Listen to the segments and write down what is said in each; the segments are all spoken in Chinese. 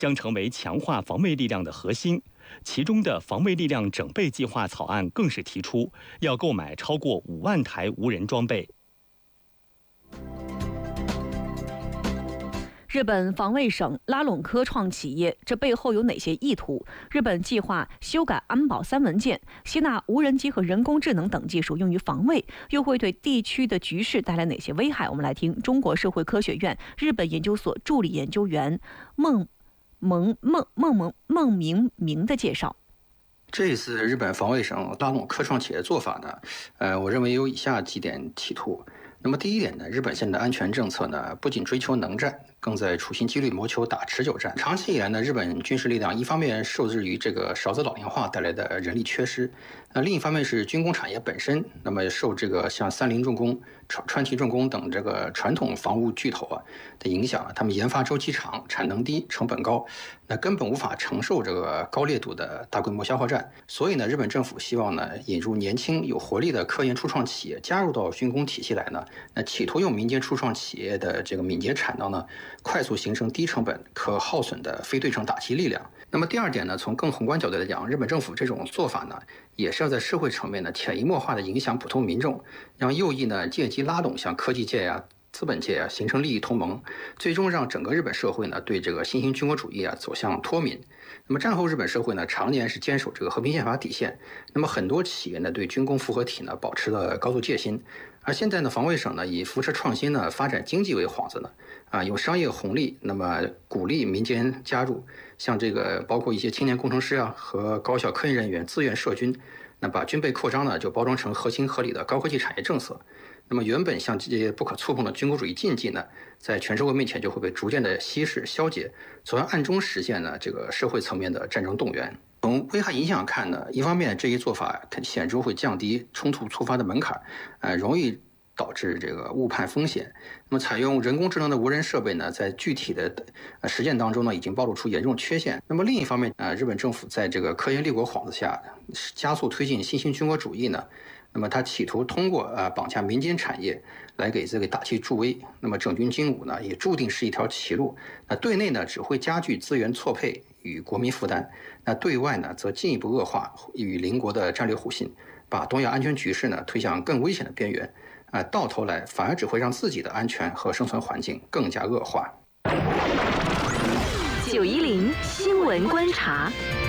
将成为强化防卫力量的核心。其中的防卫力量整备计划草案更是提出，要购买超过5万台无人装备。 日本防卫省拉拢科创企业，这背后有哪些意图？日本计划修改安保3文件，吸纳无人机和人工智能等技术用于防卫，又会对地区的局势带来哪些危害？我们来听中国社会科学院日本研究所助理研究员孟明的介绍。 这一次日本防卫省拉拢科创企业的做法呢，我认为有以下几点企图。那么第一点呢，日本现在的安全政策呢，不仅追求能战，更在处心积虑谋求打持久战。长期以来呢，日本军事力量一方面受制于这个少子老龄化带来的人力缺失，另一方面是军工产业本身，那么受这个像三菱重工、川崎重工等这个传统防务巨头的影响，他们研发周期长、产能低、成本高，那根本无法承受这个高烈度的大规模消耗战。所以呢，日本政府希望呢，引入年轻有活力的科研初创企业加入到军工体系来呢，那企图用民间初创企业的这个敏捷产能呢，快速形成低成本、可耗损的非对称打击力量。那么第二点呢，从更宏观角度来讲，日本政府这种做法呢，也是要在社会层面呢潜移默化的影响普通民众，让右翼呢借机拉拢像科技界资本界形成利益同盟，最终让整个日本社会呢对这个新兴军国主义走向脱敏。那么战后日本社会呢常年是坚守这个和平宪法底线，那么很多企业呢对军工复合体呢保持了高度戒心。而现在呢，防卫省呢以扶持创新呢、发展经济为幌子呢，用商业红利，那么鼓励民间加入，像这个包括一些青年工程师和高校科研人员自愿涉军，那把军备扩张呢就包装成合情合理的高科技产业政策。那么原本像这些不可触碰的军国主义禁忌呢，在全社会面前就会被逐渐的稀释消解，从而暗中实现呢这个社会层面的战争动员。从危害影响看呢，一方面这一做法显著会降低冲突触发的门槛，容易导致这个误判风险。那么采用人工智能的无人设备呢，在具体的实践当中呢，已经暴露出严重缺陷。那么另一方面，日本政府在这个科研立国幌子下，加速推进新兴军国主义呢，那么他企图通过绑架民间产业来给这个打击助威。那么整军经武呢，也注定是一条歧路。那对内呢，只会加剧资源错配与国民负担；那对外呢，则进一步恶化与邻国的战略互信，把东亚安全局势呢推向更危险的边缘。到头来反而只会让自己的安全和生存环境更加恶化。 910新闻观察。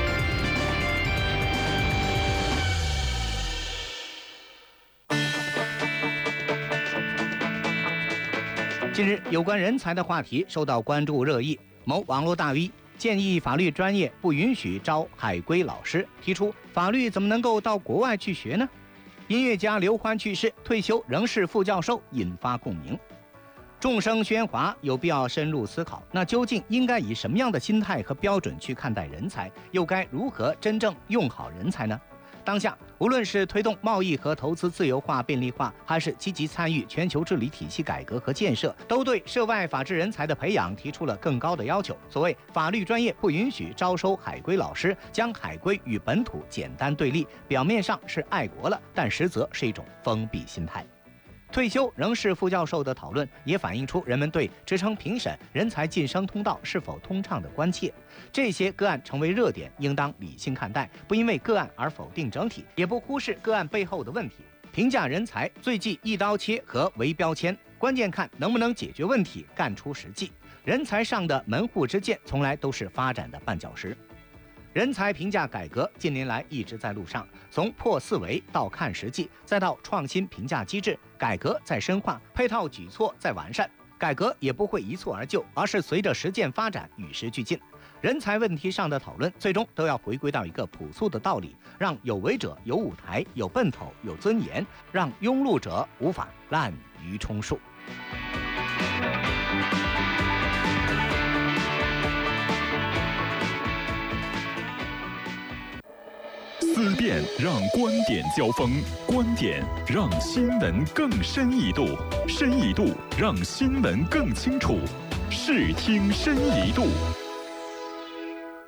近日，有关人才的话题受到关注热议。某网络大 V 建议法律专业不允许招海归老师，提出法律怎么能够到国外去学呢？音乐家刘欢去世，退休仍是副教授，引发共鸣。众生喧哗，有必要深入思考，那究竟应该以什么样的心态和标准去看待人才，又该如何真正用好人才呢？当下，无论是推动贸易和投资自由化便利化，还是积极参与全球治理体系改革和建设，都对涉外法治人才的培养提出了更高的要求。所谓法律专业不允许招收海归老师，将海归与本土简单对立，表面上是爱国了，但实则是一种封闭心态。退休仍是副教授的讨论，也反映出人们对职称评审、人才晋升通道是否通畅的关切。这些个案成为热点，应当理性看待，不因为个案而否定整体，也不忽视个案背后的问题。评价人才最忌一刀切和唯标签，关键看能不能解决问题，干出实际。人才上的门户之见，从来都是发展的绊脚石。人才评价改革近年来一直在路上，从破思维到看实际，再到创新评价机制，改革在深化，配套举措在完善。改革也不会一蹴而就，而是随着实践发展与时俱进。人才问题上的讨论，最终都要回归到一个朴素的道理，让有为者有舞台、有奔头、有尊严，让庸碌者无法滥竽充数。 思辨让观点交锋，观点让新闻更深一度，深一度让新闻更清楚。视听深一度。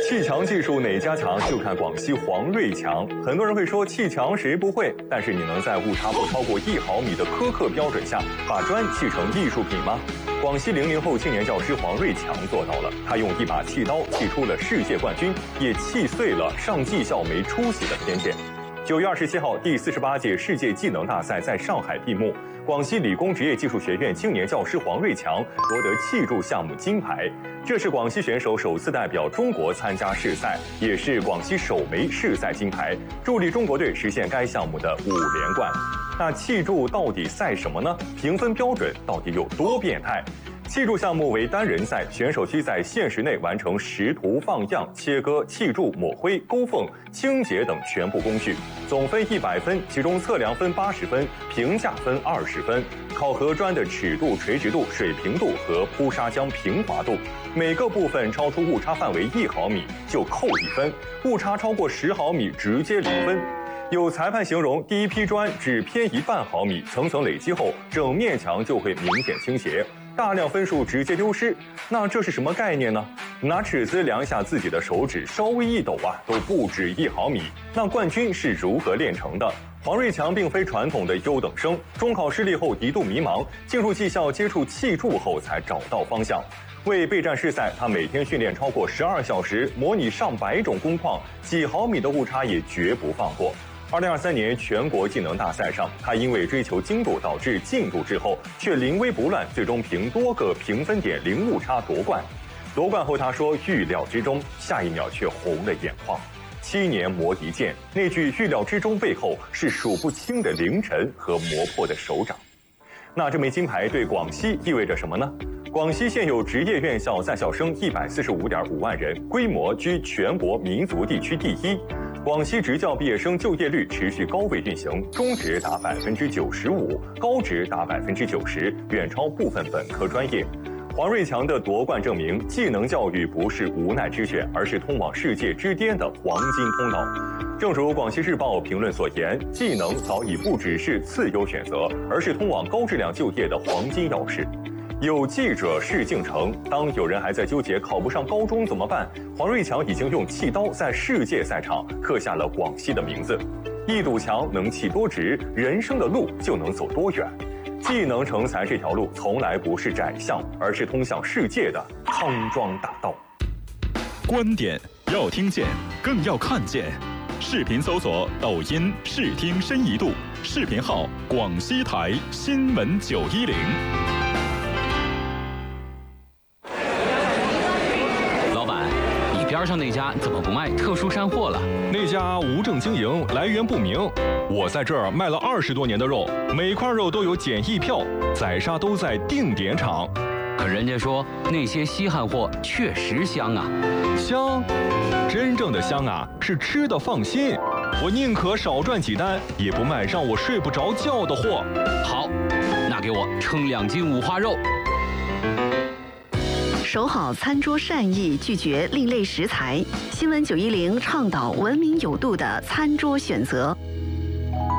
砌墙技术哪家强，就看广西黄瑞强。很多人会说砌墙谁不会，但是你能在误差不超过1毫米的苛刻标准下，把砖砌成艺术品吗？广西00后青年教师黄瑞强做到了，他用一把砌刀砌出了世界冠军，也砌碎了上技校没出息的偏见。9月27号，第48届世界技能大赛在上海闭幕。广西理工职业技术学院青年教师黄瑞强夺得砌筑项目金牌，这是广西选手首次代表中国参加世赛，也是广西首枚世赛金牌，助力中国队实现该项目的5连冠。那砌筑到底赛什么呢？评分标准到底有多变态？砌筑项目为单人赛，选手需在限时内完成识图、放样、切割、砌筑、抹灰、勾缝、清洁等全部工序，总分100分，其中测量分80分，评价分20分，考核砖的尺度、垂直度、水平度和铺砂浆平滑度。每个部分超出误差范围1毫米就扣1分，误差超过10毫米直接0分。有裁判形容，第一批砖只偏移半毫米，层层累积后，整面墙就会明显倾斜，大量分数直接丢失。那这是什么概念呢？拿尺子量下自己的手指，稍微一抖都不止1毫米。那冠军是如何炼成的？黄瑞强并非传统的优等生，中考失利后一度迷茫，进入技校接触砌筑后才找到方向。为备战世赛，他每天训练超过12小时，模拟上百种工况，几毫米的误差也绝不放过。2023年全国技能大赛上，他因为追求精度导致进度滞后，却临危不乱，最终凭多个评分点零误差夺冠。夺冠后他说预料之中，下一秒却红了眼眶。7年磨一剑，那句预料之中背后是数不清的凌晨和磨破的手掌。那这枚金牌对广西意味着什么呢？广西现有职业院校在校生145.5万人，规模居全国民族地区第1。广西职教毕业生就业率持续高位运行，中职达95%，高职达90%，远超部分本科专业。黄瑞强的夺冠证明，技能教育不是无奈之选，而是通往世界之巅的黄金通道。正如广西日报评论所言，技能早已不只是次优选择，而是通往高质量就业的黄金钥匙。有记者事竟成，当有人还在纠结考不上高中怎么办，黄瑞强已经用砌刀在世界赛场刻下了广西的名字。一堵墙能砌多直，人生的路就能走多远。技能成才这条路从来不是窄巷，而是通向世界的康庄大道。 观点要听见，更要看见。视频搜索抖音视听深一度，视频号广西台新闻910。 边上那家怎么不卖特殊山货了？ 那家无证经营，来源不明。我在这儿卖了20多年的肉，每块肉都有检疫票，宰杀都在定点场。 可人家说那些稀罕货确实香啊！ 香？真正的香啊，是吃的放心。我宁可少赚几单，也不卖让我睡不着觉的货。 好，那给我称2斤五花肉。 守好餐桌善意，拒绝另类食材。新闻910倡导文明有度的餐桌选择。